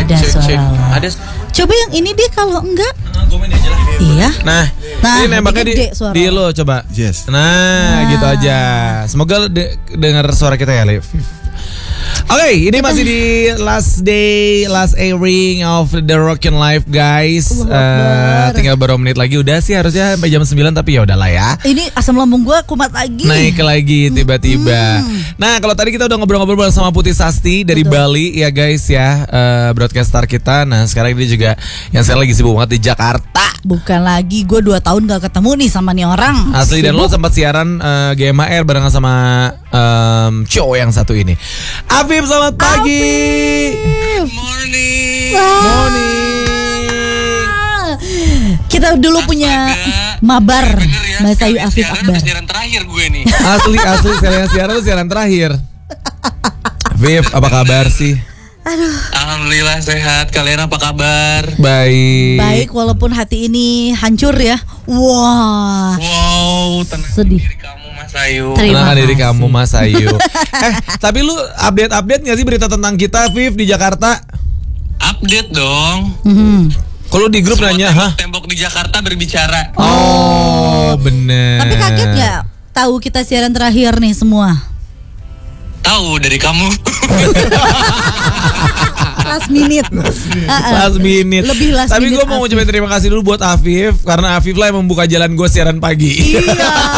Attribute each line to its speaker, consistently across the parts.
Speaker 1: Ada suara lo.
Speaker 2: Ada.
Speaker 1: Coba yang ini deh, kalau enggak.
Speaker 2: Gue main aja lah.
Speaker 1: Iya.
Speaker 2: Nah, ini nembaknya
Speaker 1: gede suara
Speaker 2: di lo coba.
Speaker 3: Yes.
Speaker 2: Nah, gitu aja. Semoga dengar suara kita ya, Liv. Oke, ini masih di last airing of The Rockin' Life, guys. Tinggal beberapa menit lagi, udah sih harusnya sampai jam 9, tapi ya udahlah ya.
Speaker 1: Ini asam lambung gue kumat lagi.
Speaker 2: Naik lagi tiba-tiba. Nah, kalau tadi kita udah ngobrol-ngobrol bersama Putih Sasti dari Bali ya, guys ya, broadcaster kita. Nah, sekarang ini juga yang saya lagi sibuk banget di Jakarta.
Speaker 1: Bukan lagi, gue 2 tahun gak ketemu nih sama nih orang.
Speaker 2: Asli, dan lo sempat siaran GMHR barengan sama cowok yang satu ini. Afif, selamat pagi.
Speaker 4: Good morning.
Speaker 1: Kita dulu punya mabar Mas Ayu Afif Akbar.
Speaker 4: Siaran terakhir gue nih.
Speaker 2: Asli siaran lu siaran terakhir. Afif, apa kabar sih?
Speaker 4: Alhamdulillah sehat. Kalian apa kabar?
Speaker 2: Baik,
Speaker 1: walaupun hati ini hancur ya. Wah.
Speaker 4: Wow, tenang
Speaker 1: Sedih.
Speaker 4: diri kamu Mas Ayu.
Speaker 1: Terima
Speaker 2: tenangkan diri
Speaker 1: kasih.
Speaker 2: kamu, Mas Ayu. Tapi lu update nggak sih berita tentang kita, Afif, di Jakarta?
Speaker 4: Update dong.
Speaker 2: Kalau di grup
Speaker 4: Semua
Speaker 2: nanya, hah?
Speaker 4: tembok di Jakarta berbicara.
Speaker 2: Oh, bener.
Speaker 1: Tapi kaget gak tahu kita siaran terakhir nih semua?
Speaker 4: Tahu dari kamu.
Speaker 1: Last minute.
Speaker 2: Last minute.
Speaker 1: Lebih last
Speaker 2: Tapi
Speaker 1: minute,
Speaker 2: gue mau
Speaker 1: Afif.
Speaker 2: ngucapin terima kasih dulu buat Afif, karena Afif lah yang membuka jalan gue siaran pagi.
Speaker 1: Iya.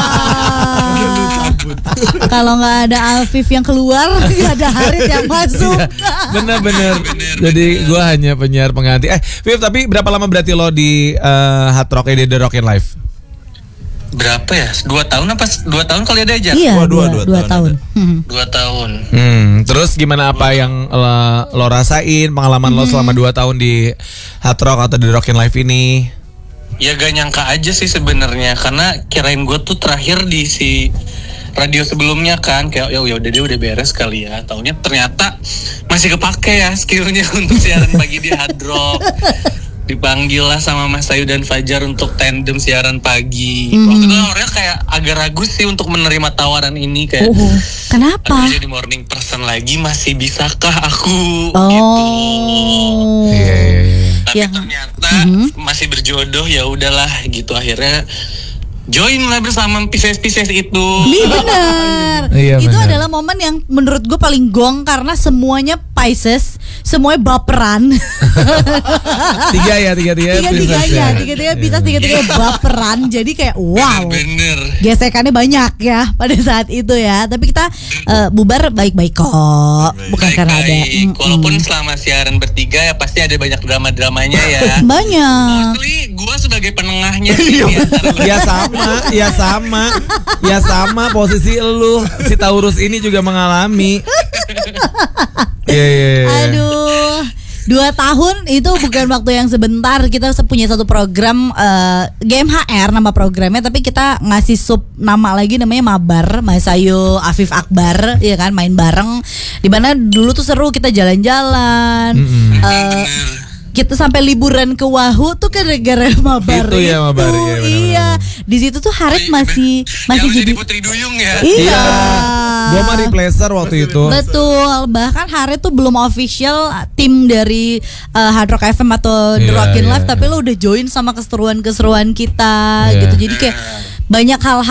Speaker 1: Kalau nggak ada Afif yang keluar, nggak ada Harit yang masuk.
Speaker 2: Bener. Jadi gue hanya penyiar pengganti. Afif, tapi berapa lama berarti lo di Hard Rock, The Rockin' Life?
Speaker 4: Berapa ya? 2 tahun apa? 2 tahun kali ada aja.
Speaker 1: Iya,
Speaker 3: Dua
Speaker 1: 2 tahun.
Speaker 4: 2 tahun.
Speaker 2: Terus gimana, apa yang lo rasain, pengalaman lo selama 2 tahun di Hard Rock atau The Rockin' Life ini?
Speaker 4: Ya gak nyangka aja sih sebenarnya, karena kirain gue tuh terakhir di si radio sebelumnya kan, kayak ya udah dia udah beres kali ya. Taunya ternyata masih kepake ya skillnya untuk siaran pagi di Hard Rock. Dipanggil lah sama Mas Ayu dan Fajar untuk tandem siaran pagi. Waktu itu orangnya kayak agak ragu sih untuk menerima tawaran ini, kayak
Speaker 1: Kenapa?
Speaker 4: aduh, jadi morning person lagi masih bisakah aku
Speaker 1: Oh.
Speaker 4: gitu.
Speaker 2: Iya.
Speaker 4: Tapi
Speaker 1: Yang-
Speaker 4: ternyata masih berjodoh, ya udahlah gitu, akhirnya join lah bersama Pisces itu.
Speaker 1: Nih bener.
Speaker 2: Iya,
Speaker 1: Itu
Speaker 2: bener.
Speaker 1: adalah momen yang menurut gue paling gong, karena semuanya Pisces, semuanya baperan.
Speaker 2: Tiga-tiganya
Speaker 1: Tiga-tiganya Pisces, tiga-tiganya baperan. Jadi kayak wow.
Speaker 4: Bener.
Speaker 1: Gesekannya banyak ya pada saat itu ya. Tapi kita bubar baik-baik kok. Bukan karena ada
Speaker 4: Walaupun selama siaran bertiga ya pasti ada banyak drama-dramanya ya.
Speaker 1: banyak.
Speaker 4: Mostly gue sebagai penengahnya.
Speaker 2: Ya sama posisi lu, si Taurus ini juga mengalami. Iya.
Speaker 1: Aduh, 2 tahun itu bukan waktu yang sebentar. Kita punya satu program GMHR nama programnya, tapi kita ngasih sub nama lagi, namanya Mabar, Mas Ayu Afif Akbar, ya kan, main bareng. Dimana dulu tuh seru, kita jalan-jalan. Kita sampai liburan ke Wahoo tuh gara-gara Mabar.
Speaker 2: Itu ya, Mabar, iya, benar-benar.
Speaker 1: Iya, di situ tuh Harit masih
Speaker 4: yang
Speaker 1: jadi
Speaker 4: jadi Putri Duyung ya.
Speaker 1: Iya.
Speaker 2: Gua mah replacer waktu itu.
Speaker 1: Betul, bahkan Harit tuh belum official tim dari Hard Rock FM atau The
Speaker 2: Iya,
Speaker 1: Rockin'
Speaker 2: iya,
Speaker 1: Life, tapi lo udah join sama keseruan-keseruan kita
Speaker 2: Iya.
Speaker 1: gitu. Jadi kayak banyak hal-hal